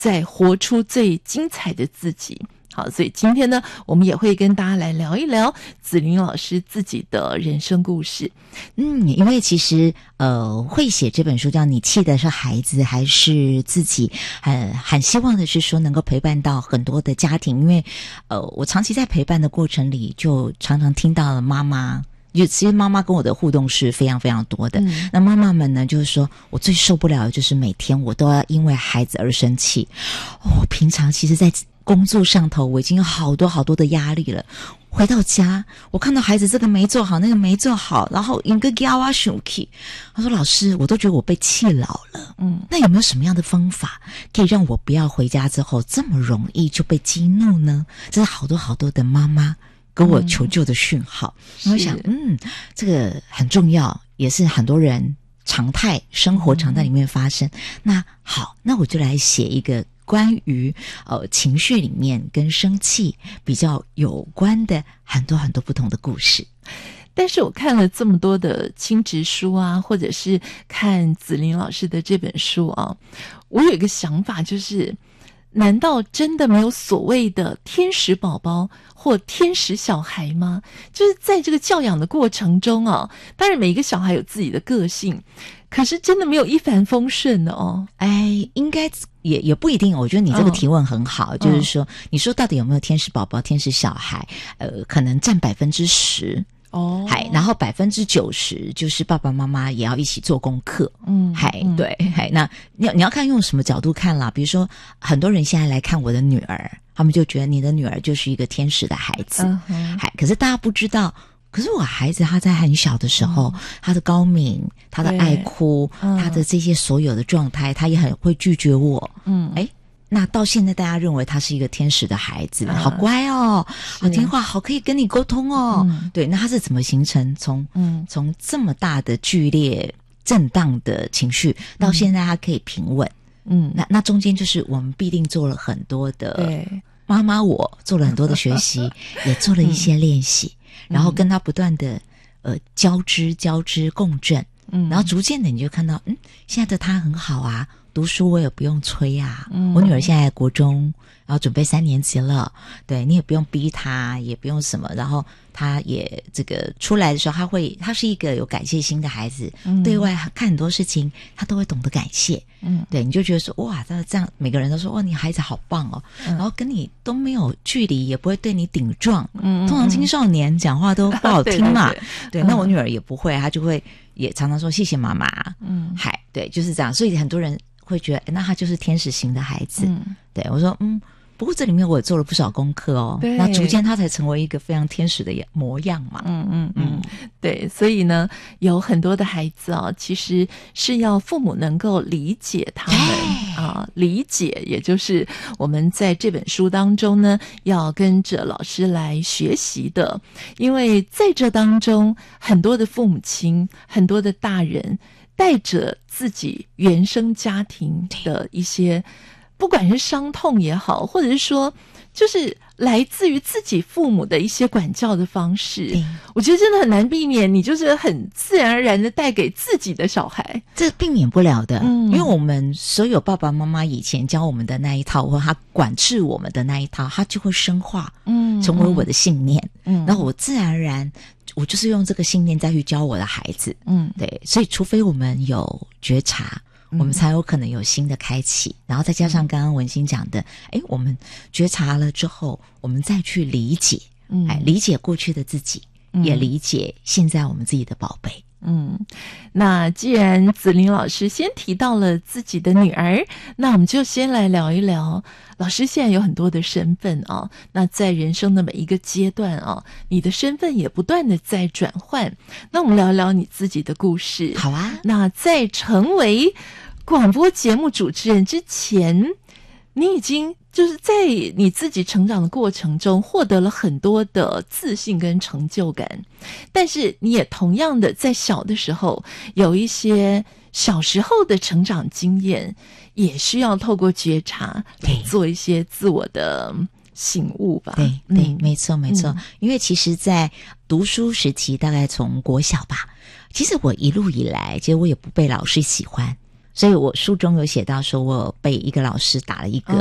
再活出最精彩的自己。好，所以今天呢，我们也会跟大家来聊一聊子玲老师自己的人生故事。 因为其实会写这本书叫你气的是孩子还是自己，很希望的是说能够陪伴到很多的家庭，因为我长期在陪伴的过程里，就常常听到了妈妈。其实妈妈跟我的互动是非常非常多的。那妈妈们呢，就是说我最受不了的就是每天我都要因为孩子而生气。我平常其实在工作上头我已经有好多好多的压力了，回到家我看到孩子这个没做好那个没做好，然后一个叫我生气，他说老师我都觉得我被气老了，那有没有什么样的方法可以让我不要回家之后这么容易就被激怒呢？这是好多好多的妈妈跟我求救的讯号。我想这个很重要，也是很多人生活常态里面发生。那好，那我就来写一个关于情绪里面跟生气比较有关的很多很多不同的故事。 但是我看了这么多的亲职书啊，或者是看子玲老师的这本书啊，我有一个想法，就是难道真的没有所谓的天使宝宝或天使小孩吗？就是在这个教养的过程中啊，当然每一个小孩有自己的个性，可是真的没有一帆风顺的哦。 应该也不一定。我觉得你这个提问很好，就是说你说到底有没有天使宝宝天使小孩，可能占10%。然后90%就是爸爸妈妈也要一起做功课。对，那你要看用什么角度看啦。比如说很多人现在来看我的女儿，他们就觉得你的女儿就是一个天使的孩子。可是大家不知道，可是我孩子他在很小的时候，他的高敏，他的爱哭，他的这些所有的状态，他也很会拒绝我。那到现在大家认为他是一个天使的孩子，好乖哦，好听话，好可以跟你沟通哦。对，那他是怎么形成从这么大的剧烈震荡的情绪到现在他可以平稳？那中间就是我们必定做了很多的，妈妈我做了很多的学习，也做了一些练习，然后跟他不断的交织共振，然后逐渐的你就看到现在的他很好啊，读书我也不用催啊。我女儿现在国中，然后准备3年级了，对，你也不用逼她，也不用什么，然后她也这个出来的时候，她是一个有感谢心的孩子，对外看很多事情她都会懂得感谢。对，你就觉得说哇，这样每个人都说哇，你孩子好棒哦，然后跟你都没有距离，也不会对你顶撞。通常青少年讲话都不好听嘛。对，那我女儿也不会，她就会也常常说谢谢妈妈。对，就是这样，所以很多人会觉得那他就是天使型的孩子。对，我说不过这里面我也做了不少功课哦，那逐渐他才成为一个非常天使的模样嘛。对，所以呢有很多的孩子其实是要父母能够理解他们理解，也就是我们在这本书当中呢要跟着老师来学习的。因为在这当中很多的父母亲，很多的大人带着自己原生家庭的一些，不管是伤痛也好，或者是说就是来自于自己父母的一些管教的方式，我觉得真的很难避免，你就是很自然而然的带给自己的小孩， 这避免不了的。因为我们所有爸爸妈妈以前教我们的那一套，或他管制我们的那一套，他就会深化，成为我的信念。然后我自然而然我就是用这个信念再去教我的孩子。对，所以除非我们有觉察，我们才有可能有新的开启。然后再加上刚刚文心讲的，我们觉察了之后，我们再去理解，理解过去的自己，也理解现在我们自己的宝贝。 那既然子玲老师先提到了自己的女儿，那我们就先来聊一聊。老师现在有很多的身份那在人生的每一个阶段你的身份也不断的在转换。那我们聊一聊你自己的故事。 好啊。 那在成为广播节目主持人之前，你已经就是在你自己成长的过程中获得了很多的自信跟成就感，但是你也同样的在小的时候有一些小时候的成长经验，也需要透过觉察来做一些自我的醒悟吧。 对，没错。因为其实在读书时期，大概从国小吧，其实我一路以来其实我也不被老师喜欢。 所以我书中有写到说，我被一个老师打了一个